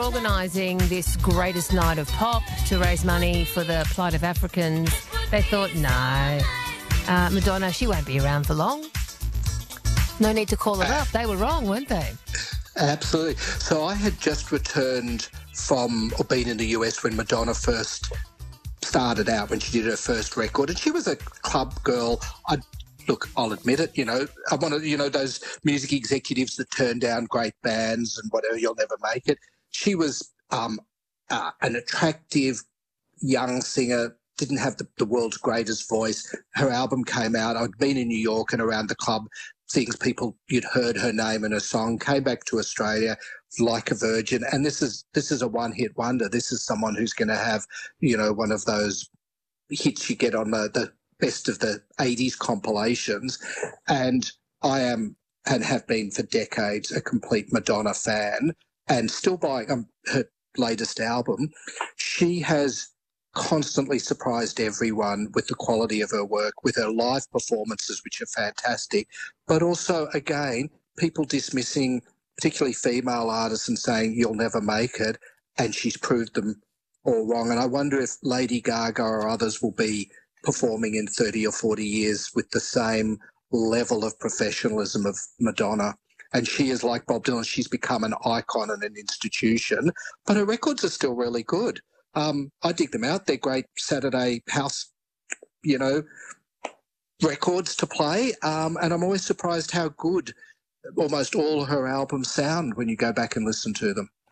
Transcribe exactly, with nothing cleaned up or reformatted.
organising this greatest night of pop to raise money for the plight of Africans, they thought, no, uh, Madonna, she won't be around for long. No need to call her up. They were wrong, weren't they? Absolutely. So I had just returned from, or been in the U S when Madonna first started out, when she did her first record, and she was a club girl. I Look, I'll admit it, you know, I'm one of, you know, those music executives that turn down great bands and whatever, you'll never make it. She was um, uh, an attractive young singer, didn't have the, the world's greatest voice. Her album came out. I'd been in New York and around the club things, people, you'd heard her name and her song, came back to Australia like a virgin. And this is this is a one-hit wonder. This is someone who's going to have, you know, one of those hits you get on the, the best of the eighties compilations. And I am and have been for decades a complete Madonna fan and still buying um, her latest album. She has constantly surprised everyone with the quality of her work, with her live performances, which are fantastic, but also, again, people dismissing particularly female artists and saying you'll never make it, and she's proved them all wrong. And I wonder if Lady Gaga or others will be performing in thirty or forty years with the same level of professionalism of Madonna. And she is like Bob Dylan. She's become an icon and an institution, but her records are still really good. Um, I dig them out. They're great Saturday house, you know, records to play. Um, and I'm always surprised how good almost all her albums sound when you go back and listen to them.